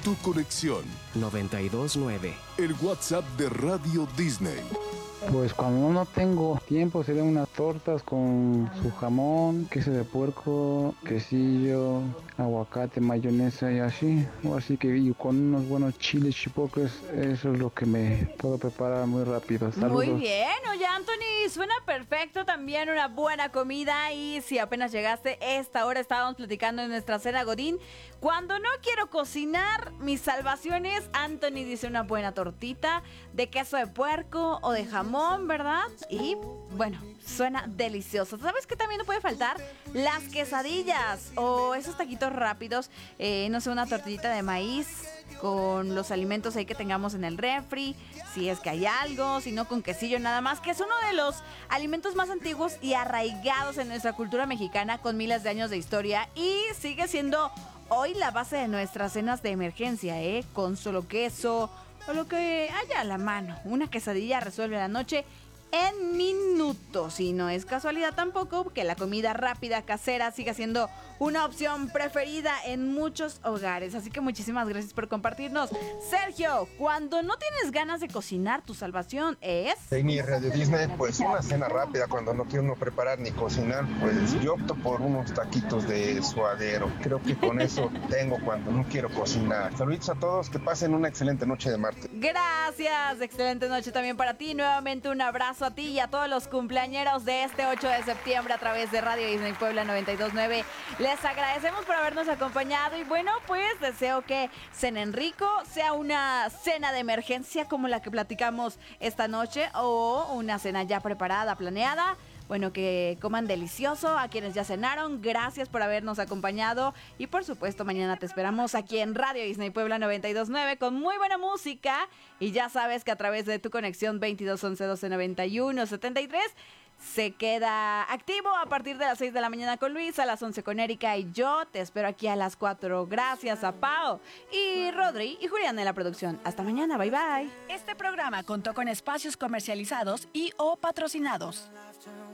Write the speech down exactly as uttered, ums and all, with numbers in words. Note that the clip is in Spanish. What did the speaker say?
tu conexión. noventa y dos nueve. El WhatsApp de Radio Disney. Pues cuando no tengo tiempo serían unas tortas con su jamón, queso de puerco, quesillo, aguacate, mayonesa y así. O así que y con unos buenos chiles chipocles, eso es lo que me puedo preparar muy rápido. Saludos. Muy bien, oye Anthony, suena perfecto también una buena comida. Y si apenas llegaste, esta hora estábamos platicando en nuestra cena Godín. Cuando no quiero cocinar, mis salvaciones, Anthony dice una buena tortita de queso de puerco o de jamón, ¿verdad? Y bueno, suena delicioso. ¿Sabes qué también no puede faltar? Las quesadillas o esos taquitos rápidos, eh, no sé, una tortillita de maíz con los alimentos ahí que tengamos en el refri, si es que hay algo, si no con quesillo nada más, que es uno de los alimentos más antiguos y arraigados en nuestra cultura mexicana con miles de años de historia y sigue siendo hoy la base de nuestras cenas de emergencia, ¿eh? Con solo queso o lo que haya a la mano. Una quesadilla resuelve la noche en minutos. Y no es casualidad tampoco que la comida rápida casera siga siendo una opción preferida en muchos hogares. Así que muchísimas gracias por compartirnos. Sergio, cuando no tienes ganas de cocinar, tu salvación es... En mi Radio Disney, pues una cena rápida cuando no quiero uno preparar ni cocinar, pues yo opto por unos taquitos de suadero. Creo que con eso tengo cuando no quiero cocinar. Saludos a todos, que pasen una excelente noche de martes. Gracias, excelente noche también para ti. Nuevamente un abrazo a ti y a todos los cumpleañeros de este ocho de septiembre a través de Radio Disney Puebla noventa y dos nueve. Les agradecemos por habernos acompañado y bueno, pues deseo que cenen rico, sea una cena de emergencia como la que platicamos esta noche o una cena ya preparada, planeada. Bueno, que coman delicioso. A quienes ya cenaron, gracias por habernos acompañado. Y por supuesto, mañana te esperamos aquí en Radio Disney Puebla noventa y dos nueve con muy buena música. Y ya sabes que a través de tu conexión veintidós once doce noventa y uno setenta y tres se queda activo a partir de las seis de la mañana con Luis, a las once con Erika y yo. Te espero aquí a las cuatro. Gracias a Pao y Rodri y Julián en la producción. Hasta mañana, bye bye. Este programa contó con espacios comercializados y o patrocinados.